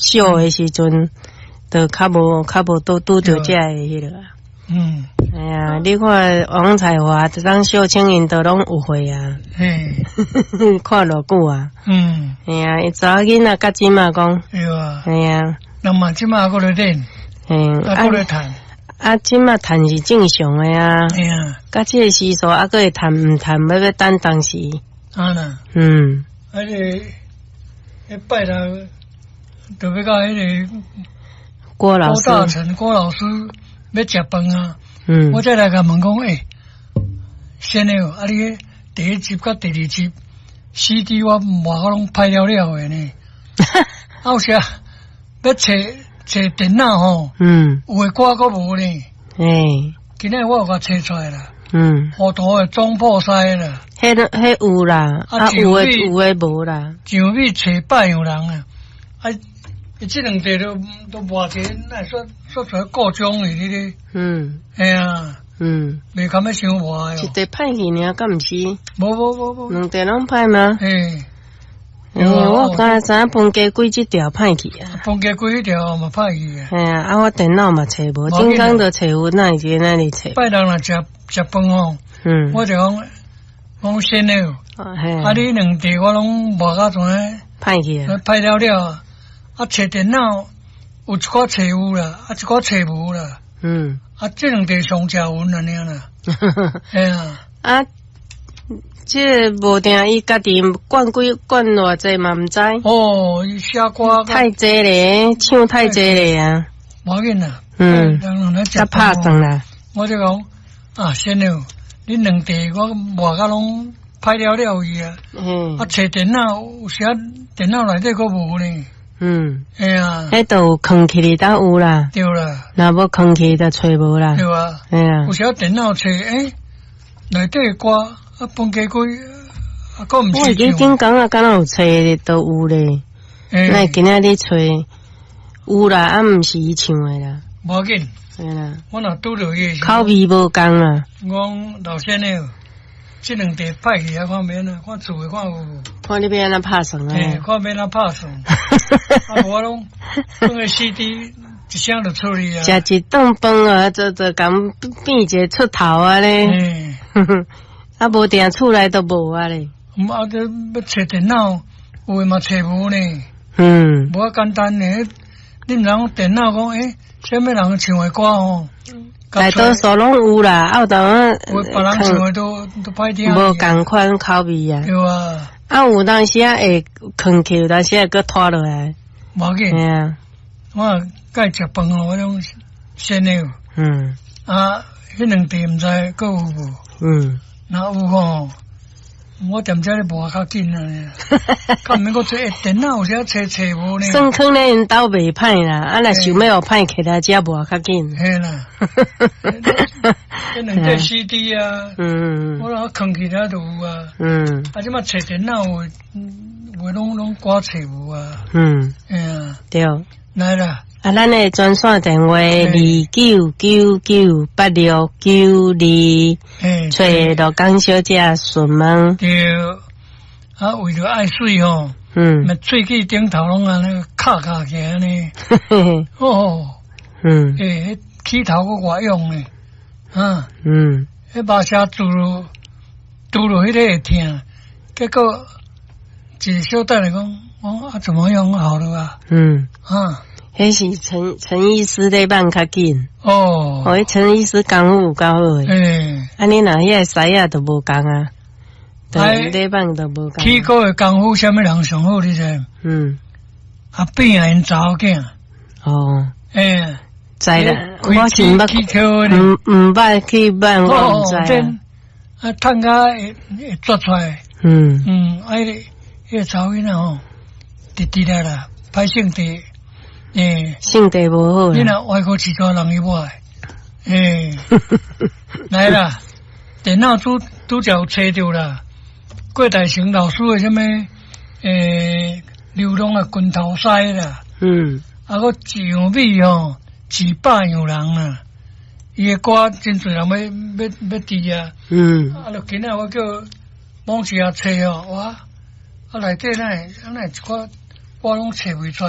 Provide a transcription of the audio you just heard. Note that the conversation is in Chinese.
小的时阵，就较无拄着这迄个。哎呀，你看王彩华这张小青因都拢有会啊。看偌久啊。哎呀，伊查囡仔甲即嘛讲。对啊。哎呀。那么即嘛还在练。还在弹。啊，即嘛弹是正常的啊。哎呀。甲这个时数还佫会弹，毋弹要等当时。啊啦。而且，拜六就要到迄个郭大成郭老师要食饭啊。我再来甲问讲，先生，啊你第一集甲第二集 CD 我外口拢拍了的呢。啊有时要找电脑吼，有诶歌佫无呢。今日我有甲找出来啦。糊涂诶总破西啦。迄有啦，啊有诶无啦。上米找百样人啊，这两题都偌济，那说出来各种的你咧。哎呀。袂堪要伤活哟。一题歹去尔，敢毋是？无。两题拢歹吗？我刚才知影饭家龟这条歹去啊。饭家龟迄条嘛歹去啊。啊，我电脑嘛找无，顶工就找有哪一个哪里找。拜六若食饭吼，我就讲先了。啊，你两题我拢无甲怎歹去啊？歹了。啊，找电脑有一寡找有啦，啊一寡找无啦。啊，这两题上正稳安尼啦。啊，这无定伊家己灌偌济嘛毋知。伊写歌太济咧，唱太济咧啊。无要紧啦。甲拍算啦。我就讲啊，先了，你两题我外甲拢歹了伊啊。啊，找电脑有时电脑内底佫无呢。哎呀，迄都有空起哩，当有啦。对啦。若无空起就找无啦。对啊。哎呀。有时电脑找，内底歌啊，饭家龟啊，佫毋是。我已经刚啊，敢若有找的都有咧。那今仔日找有啦，啊，毋是伊唱的啦。无要紧。哎啦。我若拄着伊。口味无共啊。我讲老先生。这两题歹去啊，看免啊，看厝诶看有无。看你要安怎拍算啊？看免安怎拍算。啊，我拢放个 CD 一声就出去啊。食一顿饭啊，就共变一个出头啊咧。啊，无定厝内都无啊咧。啊，这要找电脑，有诶嘛找无呢。无啊简单呢，你毋通电脑讲什么人唱诶歌吼？大多数拢有啦，啊有当啊，别人唱的都歹听，无共款口味啊。对啊，啊有当时啊会囥起，有当时会搁拖落来。无要紧。啊，我甲伊食饭哦，我种鲜的。啊，迄两题毋知搁有无？若有吼，我踮遮咧无较紧啊。敢毋免搁找电脑有时找无呢？算可能因兜袂歹啦，啊若想要互歹起来，遮无较紧。嘿啦。这两块 CD 啊，我若囥起来就有啊。啊，即马找电脑有拢歌找有啊。哎呀，对。来啦。啊，咱的专线电话29998692，找罗江小姐询问。对。啊，为着爱水吼，那喙齿顶头拢安尼卡起来呢。起头佫外用呢。迄马车拄落迄个会疼，结果一个小等来讲，啊怎么样好了啊？迄是陈医师咧办较紧。迄陈医师功夫有够好诶。安尼若迄个师仔都无共啊。对，咧办都无共。起个诶功夫，啥物人上好你知？阿变因查某囝。知啦，我是毋捌去办，我毋知啊。啊，趁甲会做出来。迄个查某囡仔吼，直直啦，歹性地，性地无好。你若外国饲大人伊无爱。来啦，电脑拄则有找着啦，郭大成老师诶什么流浪诶拳头师啦。啊，个上米吼。几百样人啊，伊个歌真侪人要知啊。啊，就今仔我叫网上找哦，哇，啊内底那一寡我拢找袂出。